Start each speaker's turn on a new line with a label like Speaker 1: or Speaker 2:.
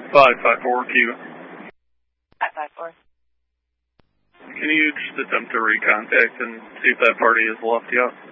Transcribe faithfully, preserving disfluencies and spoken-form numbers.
Speaker 1: five five four Q.
Speaker 2: five five four.
Speaker 1: Can you just attempt to recontact and see if that party has left yet?